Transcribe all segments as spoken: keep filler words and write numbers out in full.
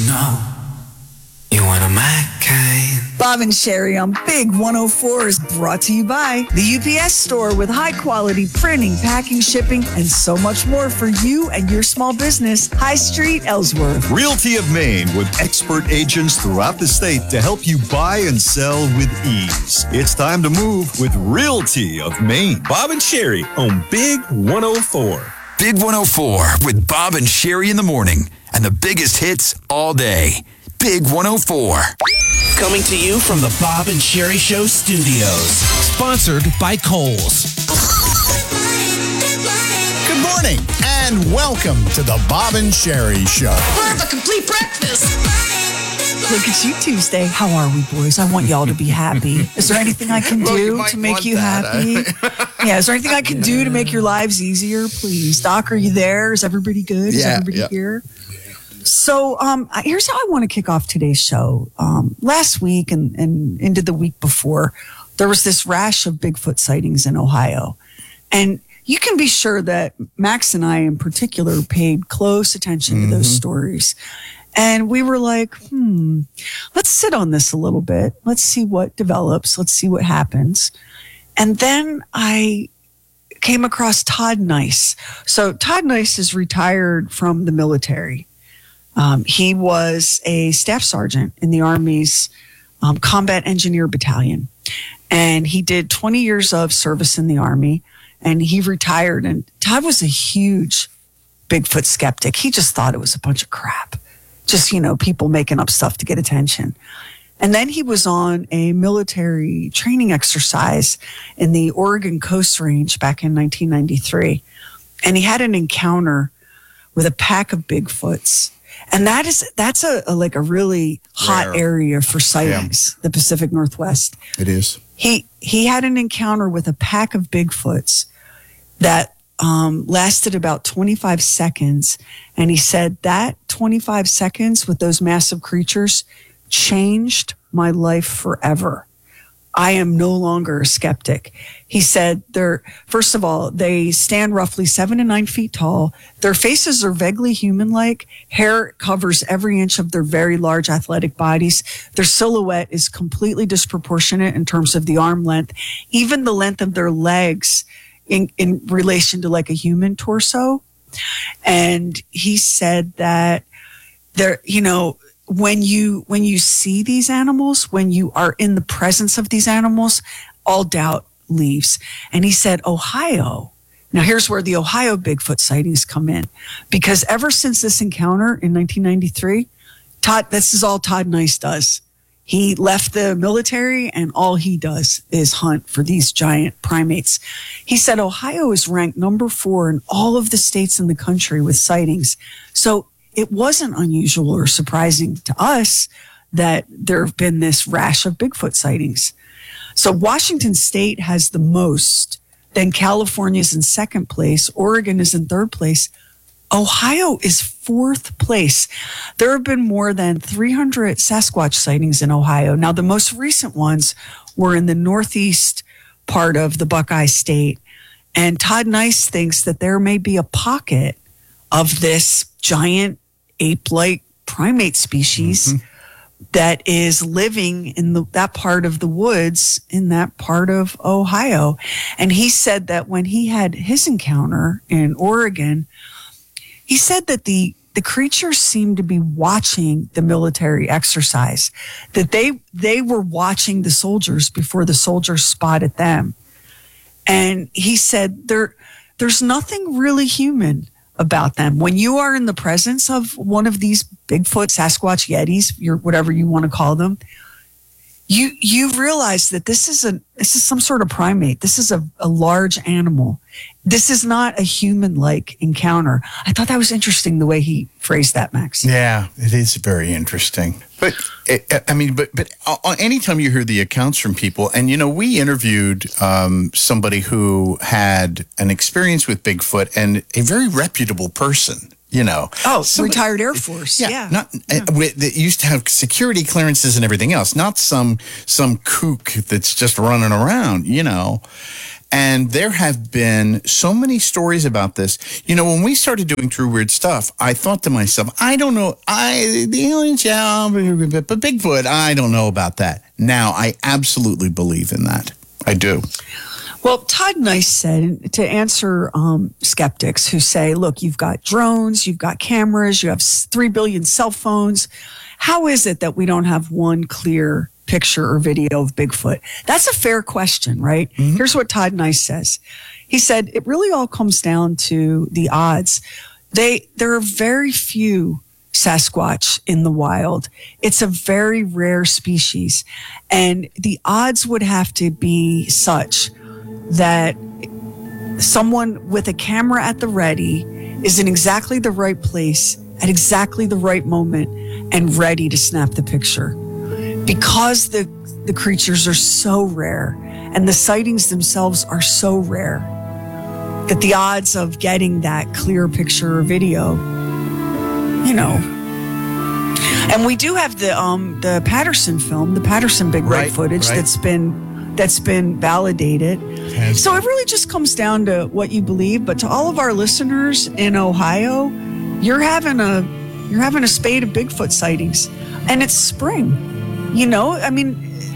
know you one of my kind. Bob and Sherry on Big one oh four is brought to you by the U P S store with high-quality printing, packing, shipping, and so much more for you and your small business. High Street, Ellsworth. Realty of Maine with expert agents throughout the state to help you buy and sell with ease. It's time to move with Realty of Maine. Bob and Sherry on Big one oh four. Big one oh four with Bob and Sherry in the morning and the biggest hits all day. Big one oh four. Coming to you from the Bob and Sherry Show studios. Sponsored by Kohl's. Good morning and welcome to the Bob and Sherry Show. We're the complete breakfast. Look at you, Tuesday. How are we, boys? I want y'all to be happy. Is there anything I can do well, to make you that, happy? Uh... yeah, is there anything I can do to make your lives easier, please? Doc, are you there? Is everybody good? Is yeah, everybody yeah. here? So um, here's how I want to kick off today's show. Um, last week and, and into the week before, there was this rash of Bigfoot sightings in Ohio. And you can be sure that Max and I in particular paid close attention mm-hmm. to those stories. And we were like, hmm, let's sit on this a little bit. Let's see what develops. Let's see what happens. And then I came across Todd Nice. So Todd Nice is retired from the military. Um, he was a staff sergeant in the Army's um, Combat Engineer Battalion. And he did twenty years of service in the Army. And he retired. And Todd was a huge Bigfoot skeptic. He just thought it was a bunch of crap. Just, you know, people making up stuff to get attention. And then he was on a military training exercise in the Oregon Coast Range back in nineteen ninety-three. And he had an encounter with a pack of Bigfoots. And that is, that's a, a like a really hot Rare. area for sightings, yeah. the Pacific Northwest. It is. He, he had an encounter with a pack of Bigfoots that um, lasted about twenty-five seconds. And he said that twenty-five seconds with those massive creatures changed my life forever. I am no longer a skeptic. He said they're, first of all, they stand roughly seven to nine feet tall. Their faces are vaguely human-like. Hair covers every inch of their very large athletic bodies. Their silhouette is completely disproportionate in terms of the arm length, even the length of their legs in, in relation to like a human torso. And he said that they're, you know, When you when you see these animals, when you are in the presence of these animals, all doubt leaves. And he said, Ohio. Now, here's where the Ohio Bigfoot sightings come in. Because ever since this encounter in nineteen ninety-three, Todd, this is all Todd Nice does. He left the military and all he does is hunt for these giant primates. He said Ohio is ranked number four in all of the states in the country with sightings. So it wasn't unusual or surprising to us that there have been this rash of Bigfoot sightings. So Washington State has the most. Then California is in second place. Oregon is in third place. Ohio is fourth place. There have been more than three hundred Sasquatch sightings in Ohio. Now, the most recent ones were in the northeast part of the Buckeye State. And Todd Nice thinks that there may be a pocket of this giant ape-like primate species mm-hmm. that is living in the, that part of the woods in that part of Ohio. And he said that when he had his encounter in Oregon, he said that the, the creatures seemed to be watching the military exercise, that they, they were watching the soldiers before the soldiers spotted them. And he said there, there's nothing really human about them. When you are in the presence of one of these Bigfoot, Sasquatch, Yetis, your whatever you want to call them, you you realize that this is a this is some sort of primate. This is a, a large animal. This is not a human-like encounter. I thought that was interesting the way he phrased that, Max. Yeah, it is very interesting. But I mean, but but anytime you hear the accounts from people, and you know, we interviewed um, somebody who had an experience with Bigfoot and a very reputable person. You know, oh, somebody, retired Air Force. Yeah, yeah. not yeah. Uh, with, that used to have security clearances and everything else. Not some some kook that's just running around. You know, And there have been so many stories about this. You know, when we started doing True Weird Stuff, I thought to myself, I don't know, I the aliens, yeah, but Bigfoot, I don't know about that. Now, I absolutely believe in that. I do. Well, Todd Nice said, to answer um, skeptics who say, look, you've got drones, you've got cameras, you have three billion cell phones. How is it that we don't have one clear picture or video of Bigfoot? That's a fair question, right? Mm-hmm. Here's what Todd Nice says. He said, it really all comes down to the odds. They, there are very few Sasquatch in the wild. It's a very rare species. And the odds would have to be such that someone with a camera at the ready is in exactly the right place at exactly the right moment and ready to snap the picture. Because the, the creatures are so rare and the sightings themselves are so rare that the odds of getting that clear picture or video, you know. And we do have the um the Patterson film, the Patterson Big Right, Red footage right. that's been that's been validated. Has So it really just comes down to what you believe. But to all of our listeners in Ohio, you're having a you're having a spate of Bigfoot sightings, and it's spring. You know, I mean,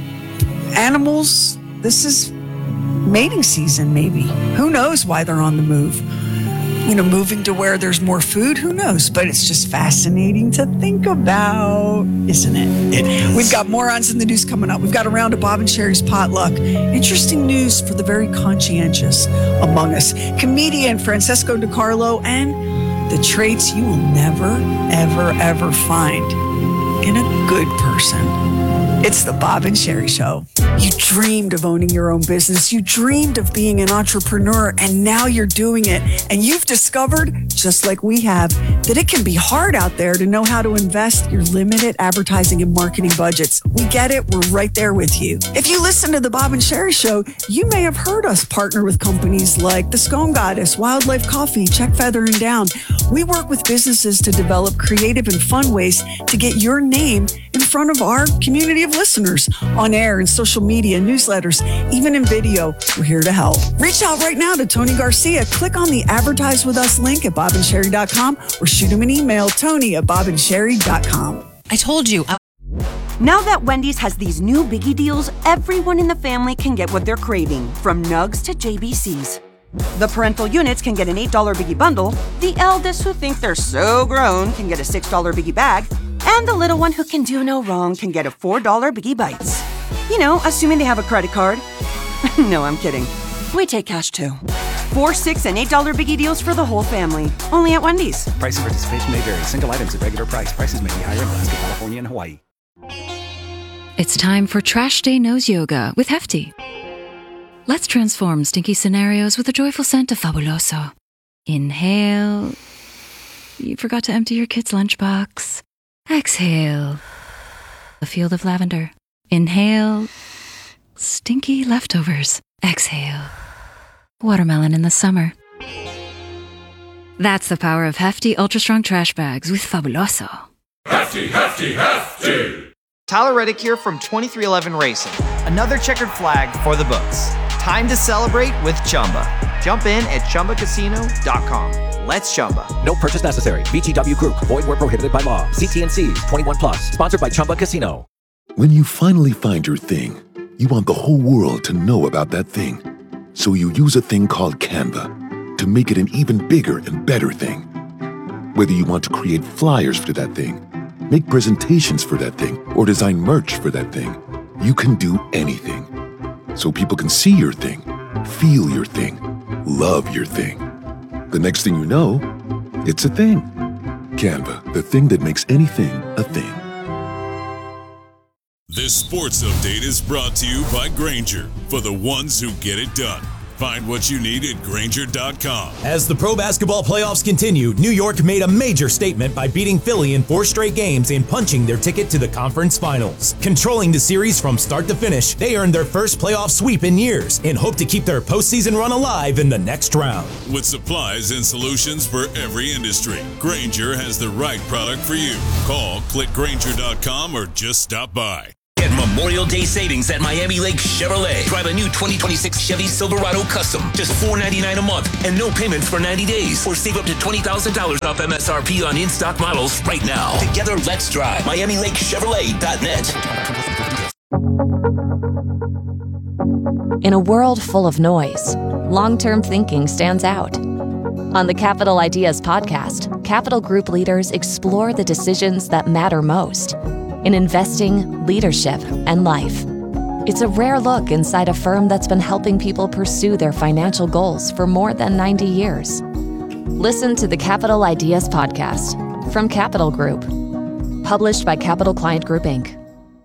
animals. This is mating season. Maybe, who knows why they're on the move? You know, moving to where there's more food. Who knows? But it's just fascinating to think about, isn't it? It is. We've got morons in the news coming up. We've got a round of Bob and Sherry's potluck. Interesting news for the very conscientious among us. Comedian Francesco DiCarlo, and the traits you will never, ever, ever find in a good person. It's the Bob and Sherry Show. You dreamed of owning your own business. You dreamed of being an entrepreneur, and now you're doing it. And you've discovered, just like we have, that it can be hard out there to know how to invest your limited advertising and marketing budgets. We get it. We're right there with you. If you listen to the Bob and Sherry Show, you may have heard us partner with companies like the Scone Goddess, Wildlife Coffee, Check Feather and Down. We work with businesses to develop creative and fun ways to get your name in front of our community of listeners on air and social media, newsletters, even in video. We're here to help. Reach out right now to Tony Garcia. Click on the Advertise With Us link at bob and sherry dot com or shoot him an email, Tony at bob and sherry dot com. I told you. I- Now that Wendy's has these new biggie deals, everyone in the family can get what they're craving, from nugs to J B Cs. The parental units can get an eight dollar biggie bundle, the eldest who think they're so grown can get a six dollar biggie bag, and the little one who can do no wrong can get a four dollar biggie bites. You know, assuming they have a credit card. No, I'm kidding. We take cash too. Four, six, and eight dollar biggie deals for the whole family. Only at Wendy's. Price and participation may vary. Single items at regular price. Prices may be higher in Alaska, California, and Hawaii. It's time for Trash Day Nose Yoga with Hefty. Let's transform stinky scenarios with a joyful scent of Fabuloso. Inhale. You forgot to empty your kid's lunchbox. Exhale. A field of lavender. Inhale. Stinky leftovers. Exhale. Watermelon in the summer. That's the power of Hefty Ultra Strong Trash Bags with Fabuloso. Hefty, hefty, hefty! Tyler Reddick here from twenty-three eleven Racing. Another checkered flag for the books. Time to celebrate with Chumba. Jump in at chumba casino dot com. Let's Chumba. No purchase necessary. V G W Group. Void where prohibited by law. See T N Cs. twenty-one plus. Sponsored by Chumba Casino. When you finally find your thing, you want the whole world to know about that thing. So you use a thing called Canva to make it an even bigger and better thing. Whether you want to create flyers for that thing, make presentations for that thing, or design merch for that thing, you can do anything. So people can see your thing, feel your thing, love your thing. The next thing you know, it's a thing. Canva, the thing that makes anything a thing. This sports update is brought to you by Grainger, for the ones who get it done. Find what you need at Grainger dot com. As the pro basketball playoffs continued, New York made a major statement by beating Philly in four straight games and punching their ticket to the conference finals. Controlling the series from start to finish, they earned their first playoff sweep in years and hope to keep their postseason run alive in the next round. With supplies and solutions for every industry, Grainger has the right product for you. Call, click Grainger dot com, or just stop by. Get Memorial Day savings at Miami Lake Chevrolet. Drive a new twenty twenty-six Chevy Silverado Custom. Just four ninety-nine a month and no payments for ninety days. Or save up to twenty thousand dollars off M S R P on in-stock models right now. Together, let's drive. Miami Lake Chevrolet dot net. In a world full of noise, long-term thinking stands out. On the Capital Ideas podcast, Capital Group leaders explore the decisions that matter most in investing, leadership, and life. It's a rare look inside a firm that's been helping people pursue their financial goals for more than ninety years. Listen to the Capital Ideas podcast from Capital Group, published by Capital Client Group, Incorporated.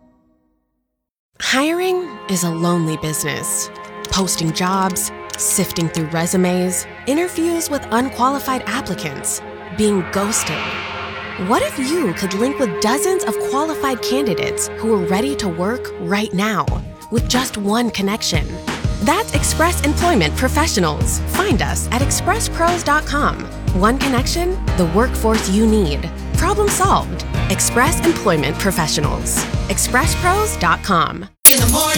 Hiring is a lonely business. Posting jobs, sifting through resumes, interviews with unqualified applicants, being ghosted. What if you could link with dozens of qualified candidates who are ready to work right now with just one connection? That's Express Employment Professionals. Find us at express pros dot com. One connection, the workforce you need. Problem solved. Express Employment Professionals. express pros dot com. In the morning.